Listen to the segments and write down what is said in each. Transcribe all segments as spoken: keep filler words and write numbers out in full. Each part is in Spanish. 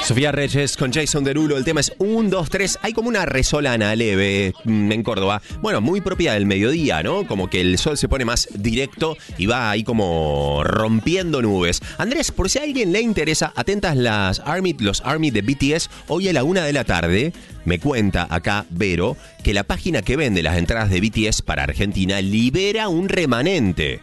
Sofía Reyes con Jason Derulo. El tema es un, dos, tres. Hay como una resolana leve en Córdoba. Bueno, muy propia del mediodía, ¿no? Como que el sol se pone más directo y va ahí como rompiendo nubes. Andrés, por si a alguien le interesa, atentas las Army, los Army de B T S. Hoy a la una de la tarde me cuenta acá Vero que la página que vende las entradas de B T S para Argentina libera un remanente.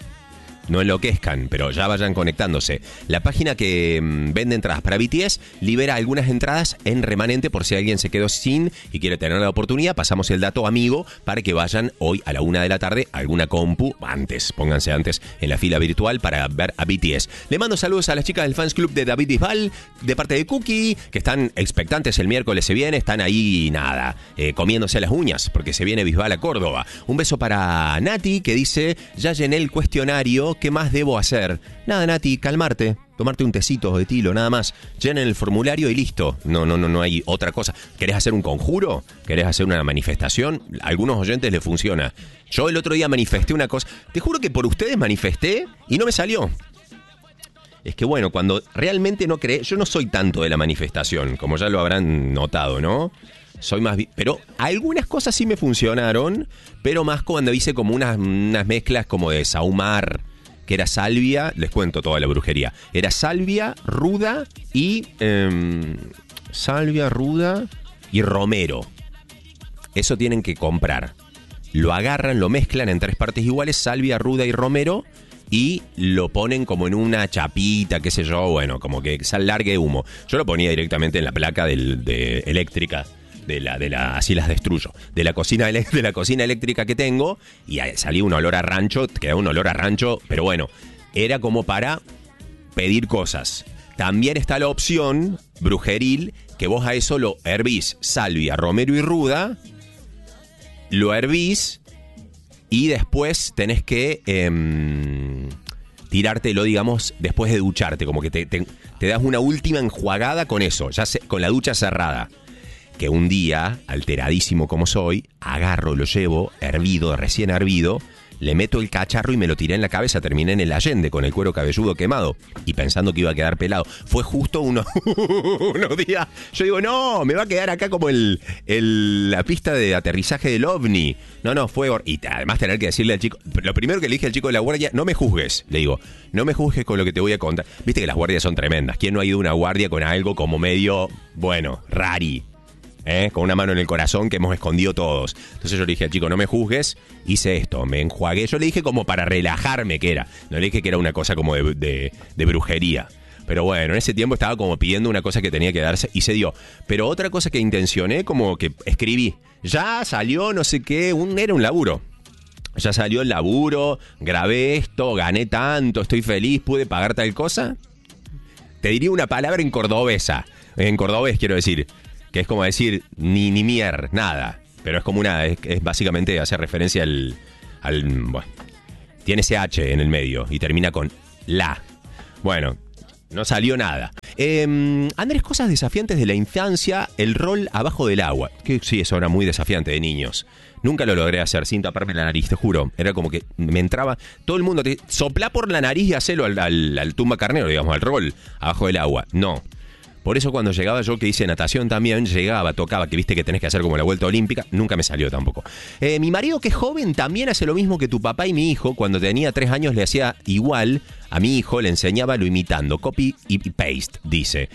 No enloquezcan, pero ya vayan conectándose. La página que mmm, vende entradas para B T S libera algunas entradas en remanente por si alguien se quedó sin y quiere tener la oportunidad. Pasamos el dato, amigo, para que vayan hoy a la una de la tarde a alguna compu, antes, pónganse antes en la fila virtual para ver a B T S. Le mando saludos a las chicas del Fans Club de David Bisbal, de parte de Cookie, que están expectantes, el miércoles se viene, están ahí, nada, eh, comiéndose las uñas, porque se viene Bisbal a Córdoba. Un beso para Nati, que dice, ya llené el cuestionario, ¿qué más debo hacer? Nada, Nati, calmarte, tomarte un tecito de tilo, nada más. Llenen el formulario y listo. No, no, no, no hay otra cosa. ¿Querés hacer un conjuro? ¿Querés hacer una manifestación? A algunos oyentes les funciona. Yo el otro día manifesté una cosa. Te juro que por ustedes manifesté y no me salió. Es que bueno, cuando realmente no crees... Yo no soy tanto de la manifestación, como ya lo habrán notado, ¿no? Soy más... Pero algunas cosas sí me funcionaron, pero más cuando hice como unas, unas mezclas como de saumar, que era salvia, les cuento toda la brujería. Era salvia, ruda y... Eh, salvia, ruda y romero. Eso tienen que comprar. Lo agarran, lo mezclan en tres partes iguales, salvia, ruda y romero, y lo ponen como en una chapita, qué sé yo, bueno, como que sal largue humo. Yo lo ponía directamente en la placa del, de eléctrica. De la, de la, así las destruyo. De la cocina de la cocina eléctrica que tengo, y salía un olor a rancho, quedaba un olor a rancho, pero bueno, era como para pedir cosas. También está la opción brujeril, que vos a eso lo hervís, salvia, romero y ruda, lo hervís y después tenés que eh, tirártelo, digamos, después de ducharte, como que te, te, te das una última enjuagada con eso, ya se, con la ducha cerrada. Que un día, alteradísimo como soy, agarro, lo llevo, hervido, recién hervido, le meto el cacharro y me lo tiré en la cabeza. Terminé en el Allende con el cuero cabelludo quemado y pensando que iba a quedar pelado. Fue justo uno, unos días. Yo digo, no, me va a quedar acá como el, el la pista de aterrizaje del ovni. No, no, fue... Or- y además tener que decirle al chico... Lo primero que le dije al chico de la guardia, no me juzgues. Le digo, no me juzgues con lo que te voy a contar. Viste que las guardias son tremendas. ¿Quién no ha ido a una guardia con algo como medio, bueno, rari? ¿Eh? Con una mano en el corazón que hemos escondido todos. Entonces yo le dije al chico, no me juzgues, hice esto, me enjuagué. Yo le dije como para relajarme que era. No le dije que era una cosa como de, de, de brujería. Pero bueno, en ese tiempo estaba como pidiendo una cosa que tenía que darse y se dio. Pero otra cosa que intencioné, como que escribí. Ya salió no sé qué, un, era un laburo. Ya salió el laburo, grabé esto, gané tanto, estoy feliz, pude pagar tal cosa. Te diría una palabra en cordobesa. En cordobés quiero decir. Que es como decir, ni, ni mier, nada. Pero es como una, es, es básicamente hacer referencia al, al, bueno, tiene ese H en el medio y termina con la. Bueno, no salió nada. Eh, Andrés, cosas desafiantes de la infancia, el rol abajo del agua. Que sí, eso era muy desafiante de niños. Nunca lo logré hacer sin taparme la nariz, te juro. Era como que me entraba, todo el mundo, te soplá por la nariz y hacelo al, al, al tumba carnero, digamos, al rol abajo del agua. No. Por eso cuando llegaba yo, que hice natación también, llegaba, tocaba, que viste que tenés que hacer como la vuelta olímpica, nunca me salió tampoco. Eh, mi marido, que es joven, también hace lo mismo que tu papá y mi hijo. Cuando tenía tres años le hacía igual a mi hijo, le enseñaba lo imitando, copy y paste, dice.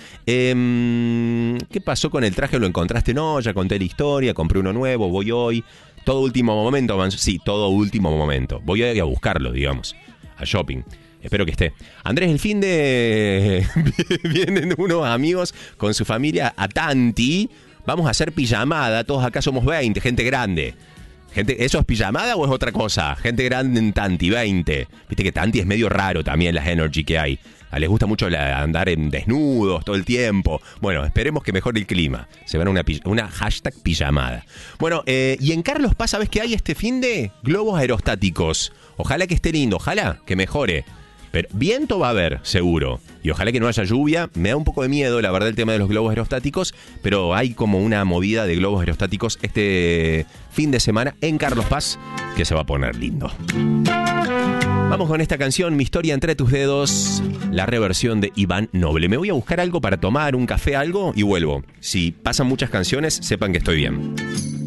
Eh, ¿Qué pasó con el traje? ¿Lo encontraste? No, ya conté la historia, compré uno nuevo, voy hoy. Todo último momento, sí, todo último momento. Voy hoy a buscarlo, digamos, a shopping. Espero que esté. Andrés, el fin de... Vienen unos amigos con su familia a Tanti. Vamos a hacer pijamada. Todos acá somos veinte, gente grande. Gente, ¿eso es pijamada o es otra cosa? Gente grande en Tanti, veinte. Viste que Tanti es medio raro también, las energy que hay. A les gusta mucho la, andar en desnudos todo el tiempo. Bueno, esperemos que mejore el clima. Se van a una, una hashtag pijamada. Bueno, eh, y en Carlos Paz, ¿sabes qué hay este fin de? Globos aerostáticos. Ojalá que esté lindo, ojalá que mejore. Pero viento va a haber, seguro. Y ojalá que no haya lluvia. Me da un poco de miedo, la verdad, el tema de los globos aerostáticos. Pero hay como una movida de globos aerostáticos este fin de semana en Carlos Paz que se va a poner lindo. Vamos con esta canción, Mi historia entre tus dedos, la reversión de Iván Noble. Me voy a buscar algo para tomar, un café, algo, y vuelvo. Si pasan muchas canciones, sepan que estoy bien.